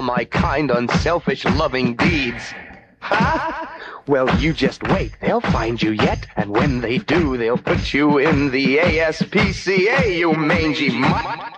my kind, unselfish, loving deeds. Ha! Well, you just wait. They'll find you yet, and when they do, they'll put you in the ASPCA, you mangy mutt.